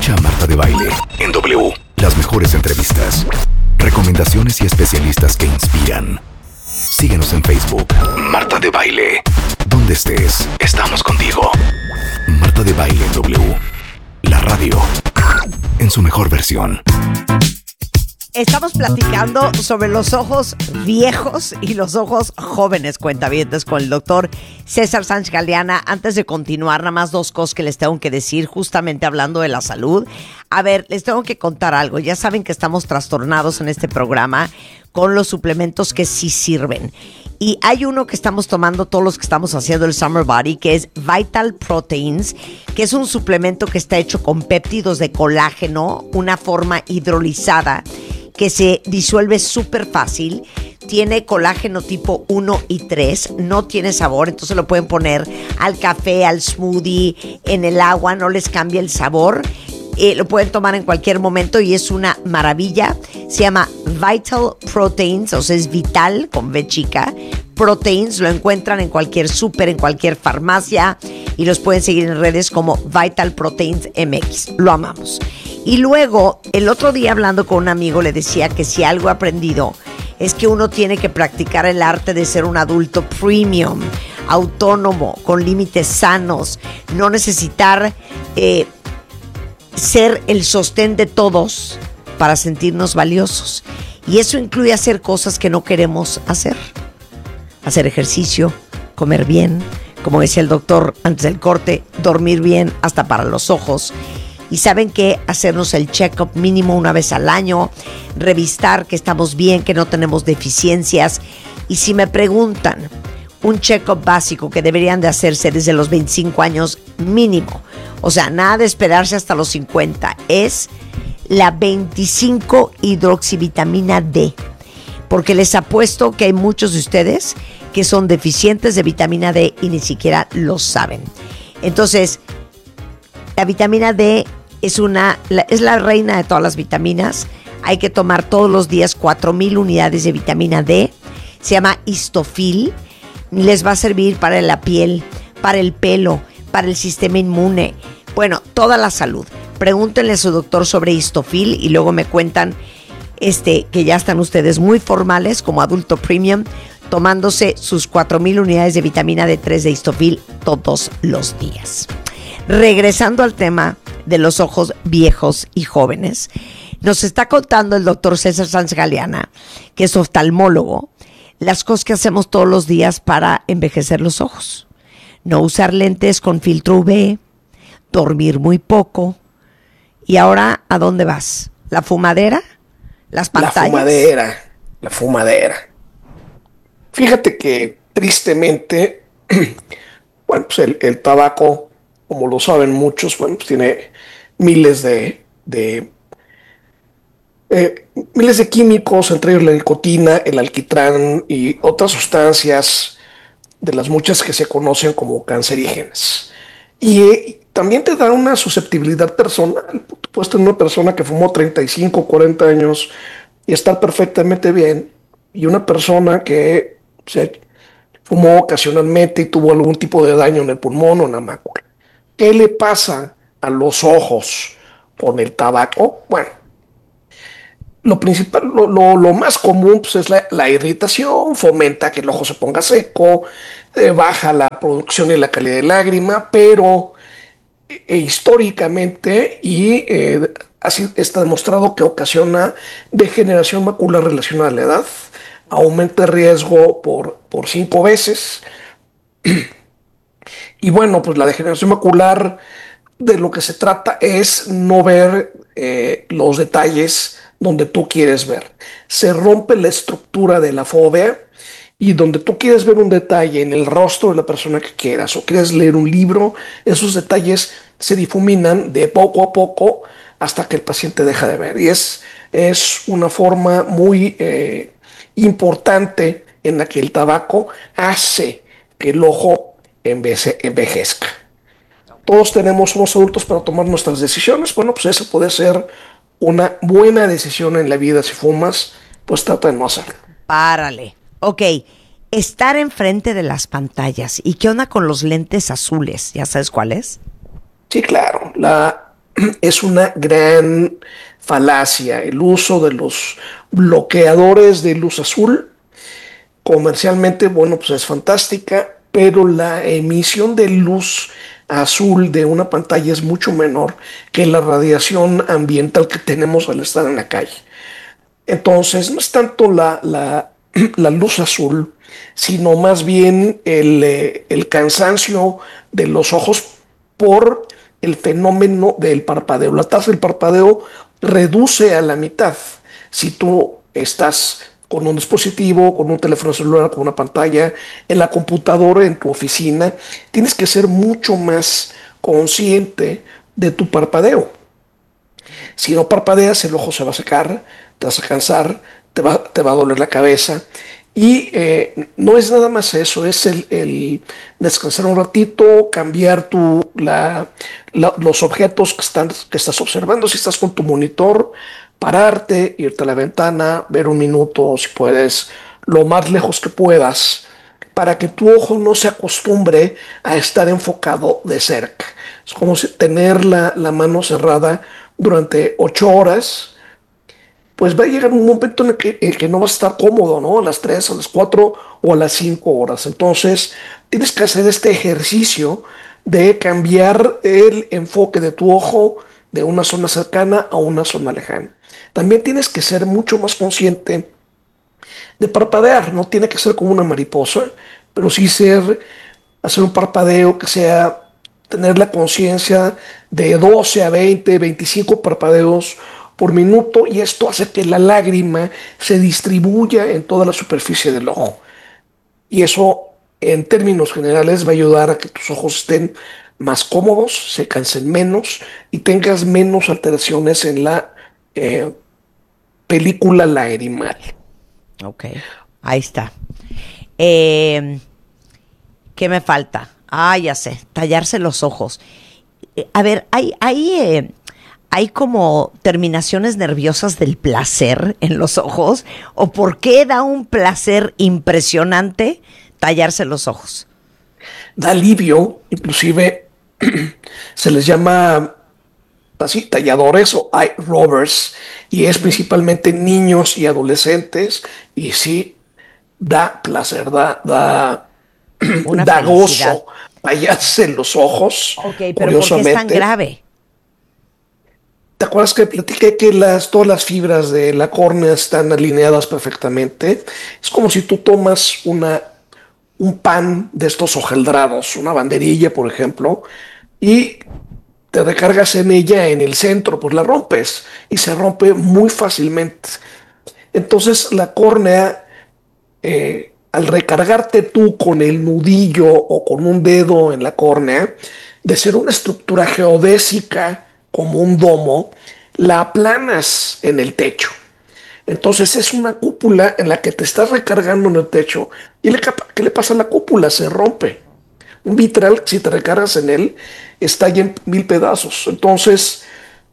Escucha a Marta de Baile en W. Las mejores entrevistas, recomendaciones y especialistas que inspiran. Síguenos en Facebook, Marta de Baile. Donde estés, estamos contigo. Marta de Baile en W. La radio en su mejor versión. Estamos platicando sobre los ojos viejos y los ojos jóvenes, cuentavientes, con el doctor César Sánchez Galeana. Antes de continuar, nada más dos cosas que les tengo que decir, justamente hablando de la salud. A ver, les tengo que contar algo. Ya saben que estamos trastornados en este programa con los suplementos que sí sirven. Y hay uno que estamos tomando todos los que estamos haciendo el Summer Body, que es Vital Proteins, que es un suplemento que está hecho con péptidos de colágeno, una forma hidrolizada, que se disuelve súper fácil. Tiene colágeno tipo 1 y 3, no tiene sabor, entonces lo pueden poner al café, al smoothie, en el agua, no les cambia el sabor. Lo pueden tomar en cualquier momento y es una maravilla. Se llama Vital Proteins, o sea, es Vital con V chica. Proteins, lo encuentran en cualquier súper, en cualquier farmacia, y los pueden seguir en redes como Vital Proteins MX. Lo amamos. Y luego, el otro día hablando con un amigo, le decía que si algo he aprendido es que uno tiene que practicar el arte de ser un adulto premium, autónomo, con límites sanos, no necesitar ser el sostén de todos para sentirnos valiosos. Y eso incluye hacer cosas que no queremos hacer. Hacer ejercicio, comer bien, como decía el doctor antes del corte, dormir bien hasta para los ojos. Y saben que hacernos el check-up mínimo una vez al año, revisar que estamos bien, que no tenemos deficiencias. Y si me preguntan, un check-up básico que deberían de hacerse desde los 25 años mínimo, o sea, nada de esperarse hasta los 50, es la 25 hidroxivitamina D. Porque les apuesto que hay muchos de ustedes que son deficientes de vitamina D y ni siquiera lo saben. Entonces, la vitamina D es la reina de todas las vitaminas. Hay que tomar todos los días 4,000 unidades de vitamina D. Se llama Histofil. Les va a servir para la piel, para el pelo, para el sistema inmune. Bueno, toda la salud. Pregúntenle a su doctor sobre Histofil y luego me cuentan que ya están ustedes muy formales como adulto premium, tomándose sus 4,000 unidades de vitamina D3 de Histofil todos los días. Regresando al tema de los ojos viejos y jóvenes, nos está contando el doctor César Sánchez Galeana, que es oftalmólogo, las cosas que hacemos todos los días para envejecer los ojos. No usar lentes con filtro UV, dormir muy poco. Y ahora, ¿a dónde vas? ¿La fumadera? ¿Las pantallas? La fumadera. Fíjate que tristemente, bueno, pues el tabaco, como lo saben muchos, bueno, pues tiene miles de químicos, entre ellos la nicotina, el alquitrán y otras sustancias de las muchas que se conocen como cancerígenas. Y también te da una susceptibilidad personal. Tú puedes tener una persona que fumó 35, 40 años y estar perfectamente bien, y una persona que se fumó ocasionalmente y tuvo algún tipo de daño en el pulmón o en la mácula. ¿Qué le pasa a los ojos con el tabaco? Bueno, lo principal, lo más común, pues, es la irritación, fomenta que el ojo se ponga seco, baja la producción y la calidad de lágrima, pero históricamente así está demostrado que ocasiona degeneración macular relacionada a la edad, aumenta el riesgo por 5 veces. Y bueno, pues la degeneración macular, de lo que se trata es no ver los detalles donde tú quieres ver. Se rompe la estructura de la fóvea, y donde tú quieres ver un detalle en el rostro de la persona que quieras o quieres leer un libro, esos detalles se difuminan de poco a poco hasta que el paciente deja de ver. Y es una forma muy importante en la que el tabaco hace que el ojo envejezca. Todos somos adultos para tomar nuestras decisiones. Bueno, pues esa puede ser una buena decisión en la vida. Si fumas, pues trata de no hacerlo. Párale. Ok, estar enfrente de las pantallas. ¿Y qué onda con los lentes azules? ¿Ya sabes cuáles? Sí, claro. es una gran falacia. El uso de los bloqueadores de luz azul, comercialmente, bueno, pues es fantástica, pero la emisión de luz azul de una pantalla es mucho menor que la radiación ambiental que tenemos al estar en la calle. Entonces, no es tanto la luz azul, sino más bien el cansancio de los ojos por el fenómeno del parpadeo. La tasa del parpadeo reduce a la mitad si tú estás con un dispositivo, con un teléfono celular, con una pantalla, en la computadora, en tu oficina. Tienes que ser mucho más consciente de tu parpadeo. Si no parpadeas, el ojo se va a secar, te vas a cansar, te va a doler la cabeza. Y no es nada más eso, es el descansar un ratito, cambiar los objetos que estás observando. Si estás con tu monitor, pararte, irte a la ventana, ver un minuto, si puedes, lo más lejos que puedas, para que tu ojo no se acostumbre a estar enfocado de cerca. Es como si tener la mano cerrada durante 8 horas, pues va a llegar un momento en el que no vas a estar cómodo, ¿no? A las 3, a las 4 o a las 5 horas. Entonces, tienes que hacer este ejercicio de cambiar el enfoque de tu ojo de una zona cercana a una zona lejana. También tienes que ser mucho más consciente de parpadear. No tiene que ser como una mariposa, pero sí hacer un parpadeo que sea tener la conciencia de 12 a 20, 25 parpadeos por minuto, y esto hace que la lágrima se distribuya en toda la superficie del ojo. Y eso, en términos generales, va a ayudar a que tus ojos estén más cómodos, se cansen menos y tengas menos alteraciones en la película lagrimal. Ok, ahí está. ¿Qué me falta? Ah, ya sé, tallarse los ojos. A ver, hay como terminaciones nerviosas del placer en los ojos, o por qué da un placer impresionante tallarse los ojos. Da alivio, inclusive se les llama así talladores o eye robbers, y es principalmente niños y adolescentes, y sí da placer, Una da felicidad. gozo tallarse los ojos. Ok, pero ¿por qué es tan Curiosamente, grave? ¿te acuerdas que platiqué que todas las fibras de la córnea están alineadas perfectamente? Es como si tú tomas un pan de estos hojaldrados, una banderilla, por ejemplo, y te recargas en ella en el centro, pues la rompes y se rompe muy fácilmente. Entonces la córnea, al recargarte tú con el nudillo o con un dedo en la córnea, de ser una estructura geodésica como un domo, la aplanas en el techo. Entonces es una cúpula en la que te estás recargando en el techo. ¿Y qué le pasa a la cúpula? Se rompe. Un vitral, si te recargas en él, estalla en 1000 pedazos. Entonces,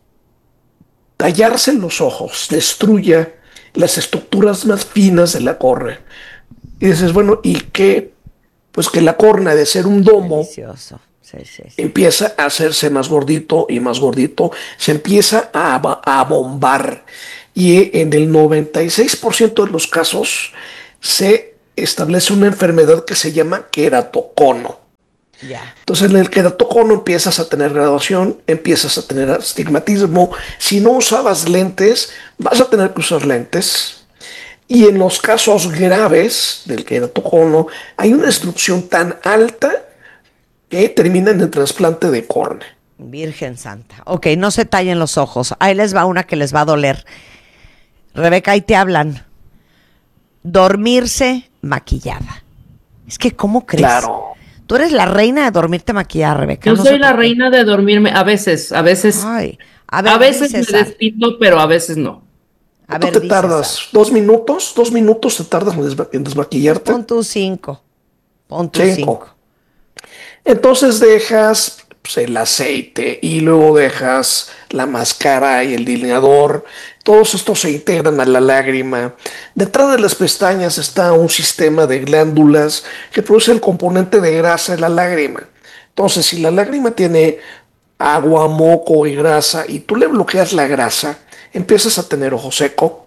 tallarse los ojos destruye las estructuras más finas de la córnea. Y dices, bueno, ¿y qué? Pues que la córnea, de ser un domo, Delicioso. Sí, sí, sí. empieza a hacerse más gordito y más gordito, se empieza a bombar. Y en el 96% de los casos se establece una enfermedad que se llama queratocono. Ya. Entonces, en el queratocono empiezas a tener graduación, empiezas a tener astigmatismo. Si no usabas lentes, vas a tener que usar lentes. Y en los casos graves del queratocono, hay una destrucción tan alta que termina en el trasplante de córnea. Virgen Santa. Ok, no se tallen los ojos. Ahí les va una que les va a doler. Rebeca, ahí te hablan. Dormirse maquillada. Es que, ¿cómo crees? Claro. Tú eres la reina de dormirte maquillada, Rebeca. Yo No soy sé la por qué. reina de dormirme, a veces, Ay, a ver, a veces me César. despisto, pero a veces no. A ¿Cuánto ver, te di, tardas? César. 2 minutos. 2 minutos te tardas en desmaquillarte. Pon tus 5. Pon tus 5. 5. Entonces dejas pues, el aceite y luego dejas la máscara y el delineador. Todos estos se integran a la lágrima. Detrás de las pestañas está un sistema de glándulas que produce el componente de grasa de la lágrima. Entonces, si la lágrima tiene agua, moco y grasa, y tú le bloqueas la grasa, empiezas a tener ojo seco.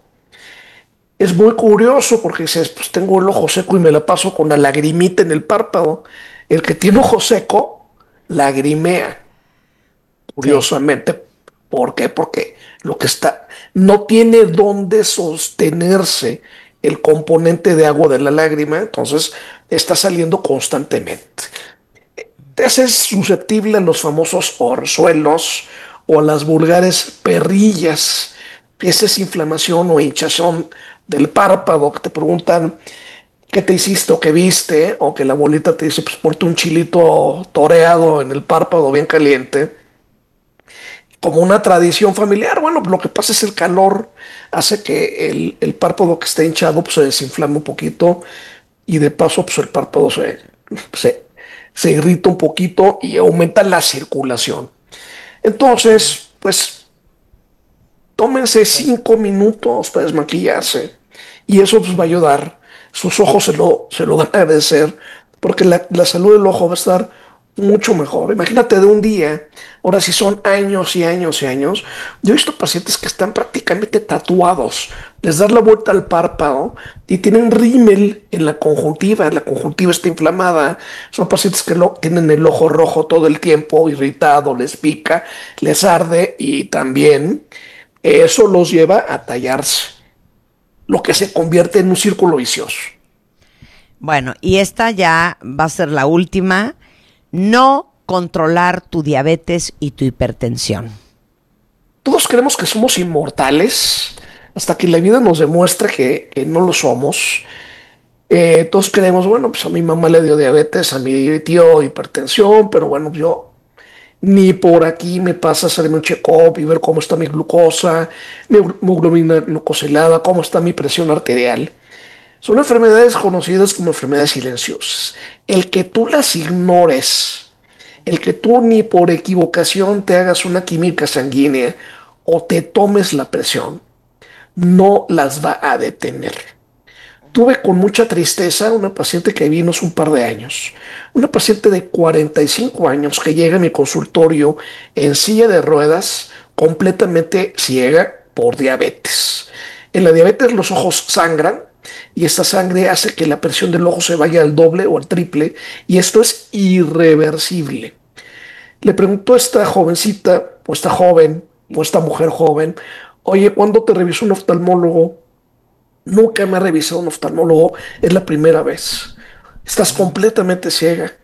Es muy curioso porque dices, pues tengo el ojo seco y me la paso con la lagrimita en el párpado. El que tiene ojo seco, lagrimea, Sí. curiosamente. ¿Por qué? Porque lo que está, no tiene dónde sostenerse el componente de agua de la lágrima, entonces está saliendo constantemente. Te haces susceptible a los famosos orzuelos o a las vulgares perrillas. Esa es inflamación o hinchazón del párpado que te preguntan qué te hiciste o qué viste, o que la abuelita te dice, pues ponte un chilito toreado en el párpado bien caliente, como una tradición familiar. Bueno, lo que pasa es el calor hace que el párpado que está hinchado pues, se desinflame un poquito y de paso pues, el párpado se, se irrita un poquito y aumenta la circulación. Entonces, pues tómense 5 minutos para desmaquillarse y eso pues, va a ayudar. Sus ojos se lo van a agradecer porque la salud del ojo va a estar mucho mejor. Imagínate de un día, ahora sí son años y años y años. Yo he visto pacientes que están prácticamente tatuados, les das la vuelta al párpado y tienen rímel en la conjuntiva está inflamada. Son pacientes que tienen el ojo rojo todo el tiempo, irritado, les pica, les arde y también eso los lleva a tallarse, lo que se convierte en un círculo vicioso. Bueno, y esta ya va a ser la última. No controlar tu diabetes y tu hipertensión. Todos creemos que somos inmortales hasta que la vida nos demuestra que no lo somos. Todos creemos, bueno, pues a mi mamá le dio diabetes, a mi tío hipertensión, pero bueno, yo ni por aquí me pasa hacerme un check-up y ver cómo está mi glucosa, mi hemoglobina glucosilada, cómo está mi presión arterial. Son enfermedades conocidas como enfermedades silenciosas. El que tú las ignores, el que tú ni por equivocación te hagas una química sanguínea o te tomes la presión, no las va a detener. Tuve con mucha tristeza una paciente que vino hace un par de años, una paciente de 45 años que llega a mi consultorio en silla de ruedas, completamente ciega por diabetes. En la diabetes los ojos sangran y esta sangre hace que la presión del ojo se vaya al doble o al triple y esto es irreversible. Le preguntó a esta jovencita o esta joven o esta mujer joven, oye, ¿cuándo te revisó un oftalmólogo? Nunca me ha revisado un oftalmólogo, es la primera vez. Estás completamente ciega.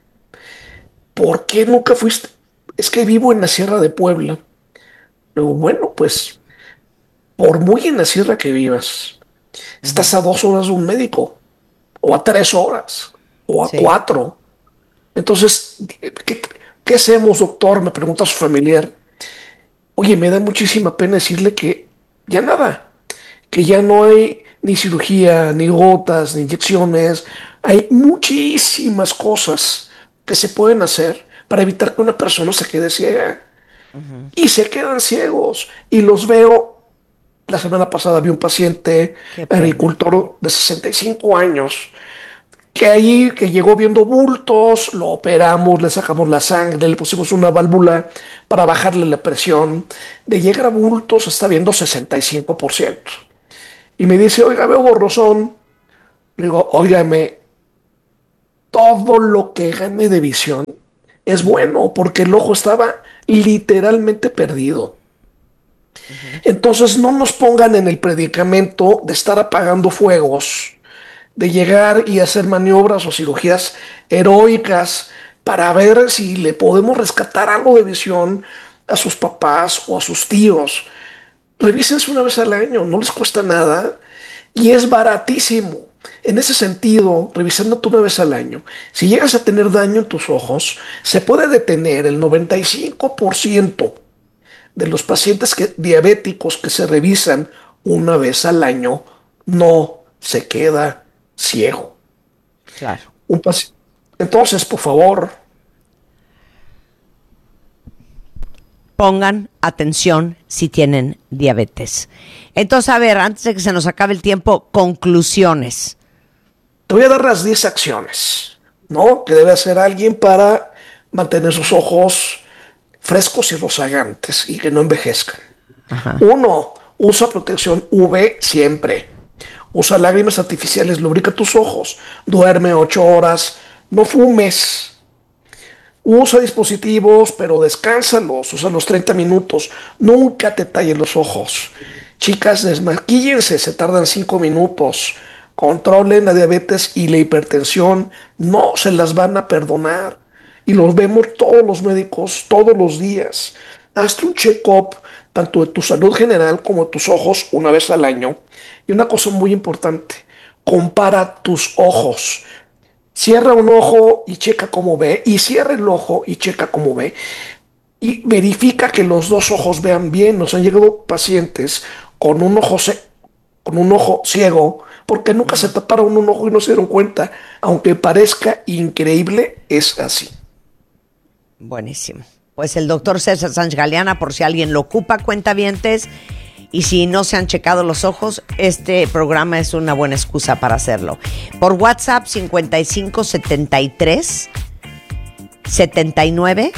¿Por qué nunca fuiste? Es que vivo en la Sierra de Puebla. Luego, bueno, pues por muy en la sierra que vivas, estás a 2 horas de un médico, o a 3 horas, o a Sí. 4. Entonces, ¿qué hacemos, doctor? Me pregunta su familiar. Oye, me da muchísima pena decirle que ya nada, que ya no hay ni cirugía, ni gotas, ni inyecciones. Hay muchísimas cosas que se pueden hacer para evitar que una persona se quede ciega. Y se quedan ciegos. Y los veo. La semana pasada vi un paciente Qué pena. agricultor de 65 años que llegó viendo bultos, lo operamos, le sacamos la sangre, le pusimos una válvula para bajarle la presión. De llegar a bultos está viendo 65%. Y me dice, oiga, veo borrosón. Le digo, óigame, todo lo que gane de visión es bueno porque el ojo estaba literalmente perdido. Entonces no nos pongan en el predicamento de estar apagando fuegos, de llegar y hacer maniobras o cirugías heroicas para ver si le podemos rescatar algo de visión a sus papás o a sus tíos. Revísense una vez al año, no les cuesta nada y es baratísimo. En ese sentido, revisándote una vez al año, si llegas a tener daño en tus ojos, se puede detener el 95% de los pacientes diabéticos que se revisan una vez al año, no se queda ciego. Claro. Un Entonces, por favor, Pongan atención si tienen diabetes. Entonces, a ver, antes de que se nos acabe el tiempo, conclusiones. te voy a dar las 10 acciones, ¿no? Que debe hacer alguien para mantener sus ojos frescos y rozagantes y que no envejezcan. Ajá. 1. Usa protección UV siempre. Usa lágrimas artificiales, lubrica tus ojos. Duerme 8 horas. No fumes. Usa dispositivos, pero descánsalos. Usa los 30 minutos. Nunca te talles los ojos. Chicas, desmaquíllense, se tardan 5 minutos. Controlen la diabetes y la hipertensión. No se las van a perdonar. Y los vemos todos los médicos, todos los días. Hazte un check-up, tanto de tu salud general como de tus ojos, una vez al año. Y una cosa muy importante, compara tus ojos. Cierra un ojo y checa cómo ve, y cierra el ojo y checa cómo ve. Y verifica que los dos ojos vean bien. Nos han llegado pacientes con un ojo ciego, porque nunca se taparon un ojo y no se dieron cuenta. Aunque parezca increíble, es así. Buenísimo. Pues el doctor César Sánchez Galeana, por si alguien lo ocupa, cuentavientes, y si no se han checado los ojos, este programa es una buena excusa para hacerlo. Por WhatsApp 5573 79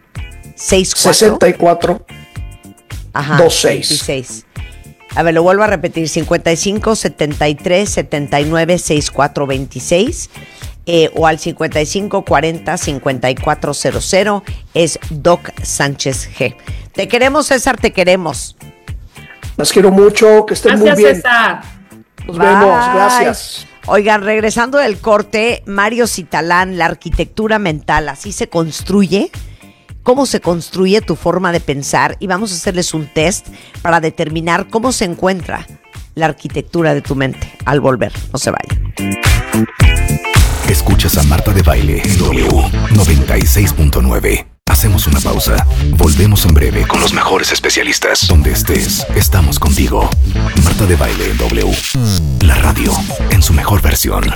64 Ajá, 26. 26. A ver, lo vuelvo a repetir, 55 73 79 64 26. O al 55 40 5400, es Doc Sánchez G. Te queremos, César, te queremos. Las quiero mucho, que estén muy bien. César. Nos vemos, gracias. Oigan, regresando del corte, Mario Citalán, la arquitectura mental, así se construye. ¿Cómo se construye tu forma de pensar? Y vamos a hacerles un test para determinar cómo se encuentra la arquitectura de tu mente. Al volver, no se vayan. Escuchas a Marta de Baile en W 96.9. Hacemos una pausa. Volvemos en breve con los mejores especialistas. Donde estés, estamos contigo. Marta de Baile en W. La radio en su mejor versión.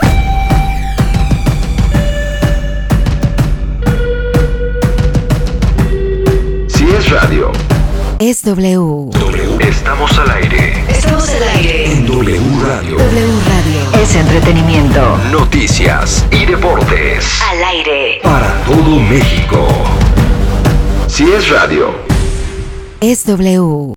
Si es radio, es W. Estamos al aire. Estamos al aire. En W Radio. W Radio. Es entretenimiento. Noticias y deportes. Al aire. Para todo México. Si es radio, es W.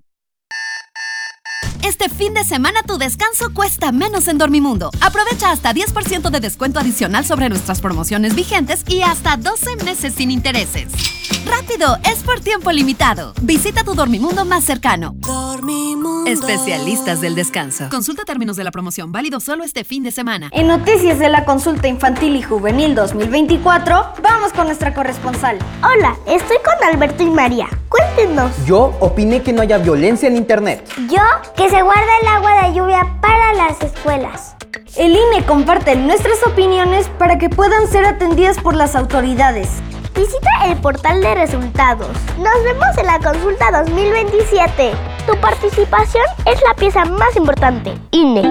Este fin de semana tu descanso cuesta menos en Dormimundo. Aprovecha hasta 10% de descuento adicional sobre nuestras promociones vigentes y hasta 12 meses sin intereses. ¡Rápido! Es por tiempo limitado. Visita tu Dormimundo más cercano. Dormimundo. Especialistas del descanso. Consulta términos de la promoción. Válido solo este fin de semana. En Noticias de la Consulta Infantil y Juvenil 2024, vamos con nuestra corresponsal. Hola, estoy con Alberto y María. Cuéntenos. Yo opiné que no haya violencia en internet. Yo, que se guarda el agua de lluvia para las escuelas. El INE comparte nuestras opiniones para que puedan ser atendidas por las autoridades. Visita el portal de resultados. Nos vemos en la consulta 2027. Tu participación es la pieza más importante. INE.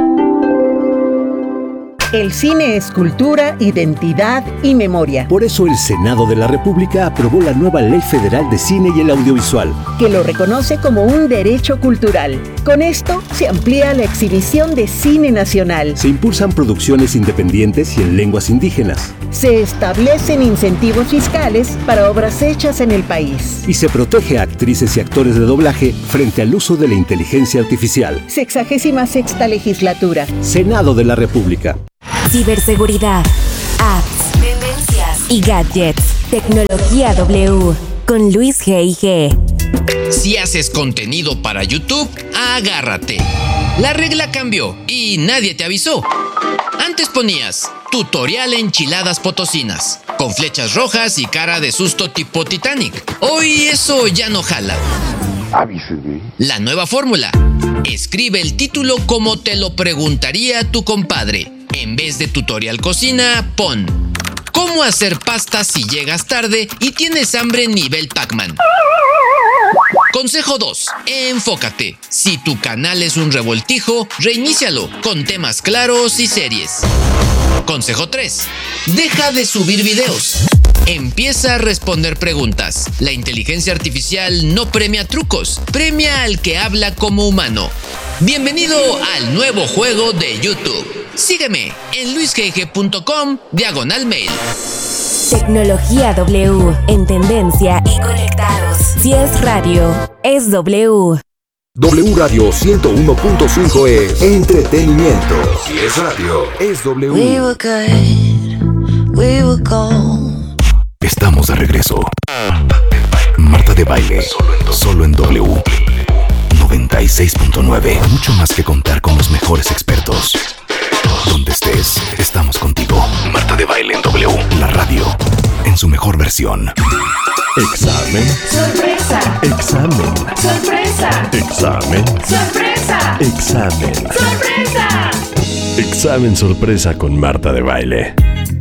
El cine es cultura, identidad y memoria. Por eso el Senado de la República aprobó la nueva Ley Federal de Cine y el Audiovisual, que lo reconoce como un derecho cultural. Con esto se amplía la exhibición de cine nacional. Se impulsan producciones independientes y en lenguas indígenas. Se establecen incentivos fiscales para obras hechas en el país. Y se protege a actrices y actores de doblaje frente al uso de la inteligencia artificial. 66ª legislatura. Senado de la República. Ciberseguridad, apps, tendencias y gadgets. Tecnología W con Luis G&G. Si haces contenido para YouTube, agárrate. La regla cambió y nadie te avisó. Antes ponías tutorial enchiladas potosinas, con flechas rojas y cara de susto tipo Titanic. Hoy eso ya no jala. Avíseme. La nueva fórmula. Escribe el título como te lo preguntaría tu compadre. En vez de tutorial cocina, pon ¿cómo hacer pasta si llegas tarde y tienes hambre nivel Pac-Man? Consejo 2. Enfócate. Si tu canal es un revoltijo, reinícialo con temas claros y series. Consejo 3. Deja de subir videos. Empieza a responder preguntas. La inteligencia artificial no premia trucos, premia al que habla como humano. Bienvenido al nuevo juego de YouTube. Sígueme en luisgg.com/mail. Tecnología W, en tendencia y conectados. Si es radio, es W. W Radio 101.5 es entretenimiento. Si es radio, es W. We were good, we were gold. Estamos de regreso. Marta de Baile, solo en W 96.9. Mucho más que contar con los mejores expertos. Donde estés, estamos contigo. Marta de Baile en W, la radio, en su mejor versión. Examen. Sorpresa. Examen. Sorpresa. Examen. Sorpresa. Examen. Sorpresa. Examen sorpresa con Marta de Baile.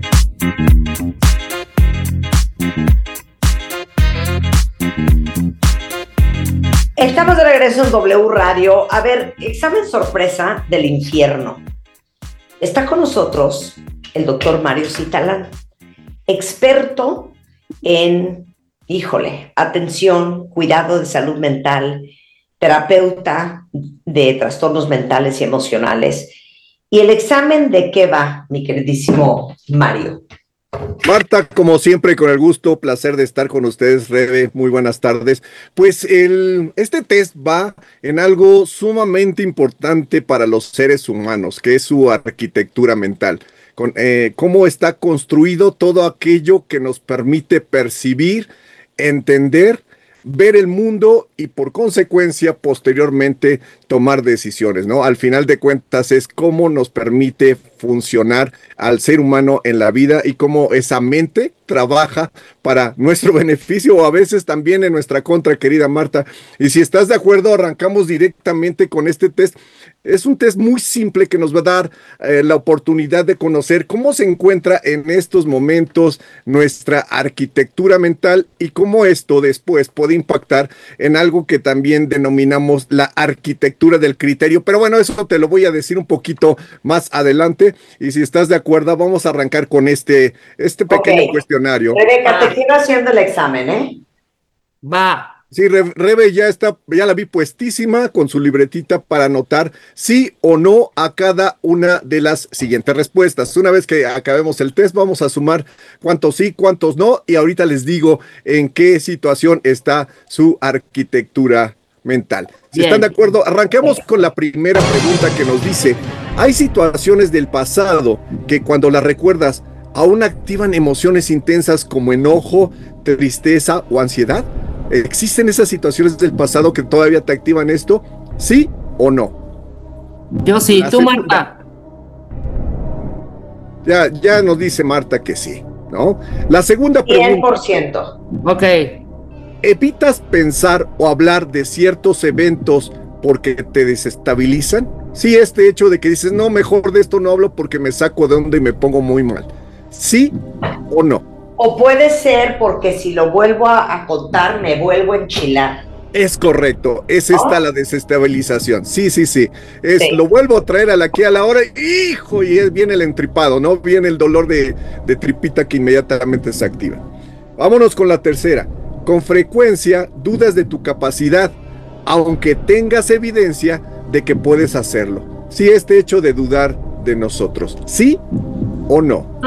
Estamos de regreso en W Radio. A ver, examen sorpresa del infierno. Está con nosotros el doctor Mario Citalán, experto en, atención, cuidado de salud mental, terapeuta de trastornos mentales y emocionales. ¿Y el examen de qué va, mi queridísimo Mario? Marta, como siempre, con el gusto, placer de estar con ustedes, Rebe, muy buenas tardes. Pues este test va en algo sumamente importante para los seres humanos, que es su arquitectura mental, con cómo está construido todo aquello que nos permite percibir, entender, ver el mundo y por consecuencia posteriormente tomar decisiones, ¿no? Al final de cuentas es cómo nos permite funcionar al ser humano en la vida y cómo esa mente trabaja para nuestro beneficio o a veces también en nuestra contra, querida Marta. Y si estás de acuerdo, arrancamos directamente con este test. Es un test muy simple que nos va a dar la oportunidad de conocer cómo se encuentra en estos momentos nuestra arquitectura mental y cómo esto después puede impactar en algo que también denominamos la arquitectura del criterio. Pero bueno, eso te lo voy a decir un poquito más adelante. Y si estás de acuerdo, vamos a arrancar con este pequeño cuestionario. Rebeca, te quiero haciendo el examen, ¿eh? Va. Sí, Rebe ya la vi puestísima con su libretita para anotar sí o no a cada una de las siguientes respuestas. Una vez que acabemos el test, vamos a sumar cuántos sí, cuántos no, y ahorita les digo en qué situación está su arquitectura mental. Si están de acuerdo, arranquemos con la primera pregunta que nos dice: ¿hay situaciones del pasado que cuando las recuerdas aún activan emociones intensas como enojo, tristeza o ansiedad? ¿Existen esas situaciones del pasado que todavía te activan esto? ¿Sí o no? Yo sí, tú, Marta. Ya nos dice Marta que sí, ¿no? La segunda pregunta. 100%. Ok. ¿Evitas pensar o hablar de ciertos eventos porque te desestabilizan? Sí, este hecho de que dices, no, mejor de esto no hablo porque me saco de onda y me pongo muy mal. ¿Sí o no? O puede ser porque si lo vuelvo a contar, me vuelvo a enchilar. Es correcto, es esta la desestabilización. Sí. Lo vuelvo a traer aquí a la hora, hijo, y viene el entripado, ¿no? Viene el dolor de tripita que inmediatamente se activa. Vámonos con la tercera. Con frecuencia dudas de tu capacidad, aunque tengas evidencia de que puedes hacerlo. Sí, este hecho de dudar de nosotros. ¿Sí o no?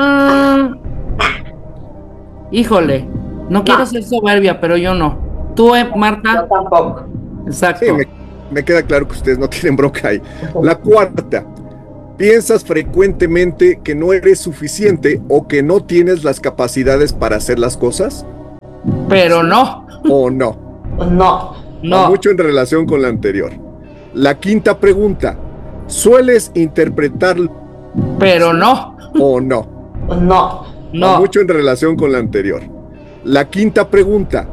Híjole, no quiero ser soberbia, pero yo no. ¿Tú, Marta? Yo tampoco. Exacto. Sí, me queda claro que ustedes no tienen bronca ahí. La cuarta, ¿piensas frecuentemente que no eres suficiente o que no tienes las capacidades para hacer las cosas? Pero no. ¿O no? No. Va mucho en relación con la anterior. La quinta pregunta, ¿sueles interpretar? Pero no. ¿O no? No. Va mucho en relación con la anterior. La quinta pregunta,